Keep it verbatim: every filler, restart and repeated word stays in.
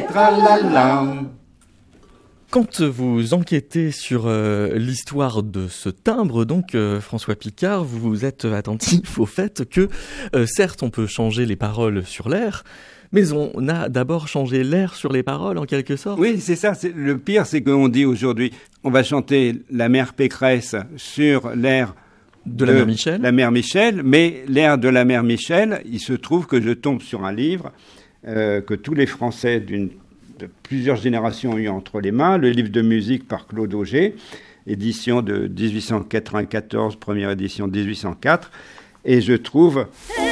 tralala. Quand vous enquêtez sur euh, l'histoire de ce timbre, donc euh, François Picard, vous êtes attentif au fait que, euh, certes, on peut changer les paroles sur l'air, mais on a d'abord changé l'air sur les paroles, en quelque sorte. Oui, c'est ça. C'est, le pire, c'est qu'on dit aujourd'hui, on va chanter la mère Pécresse sur l'air de, de la mère Michel. La mère Michel, mais l'air de la mère Michel, il se trouve que je tombe sur un livre euh, que tous les Français d'une de plusieurs générations ont eu entre les mains, le livre de musique par Claude Auger, édition de dix-huit cent quatre-vingt-quatorze, première édition dix-huit cent quatre, et je trouve...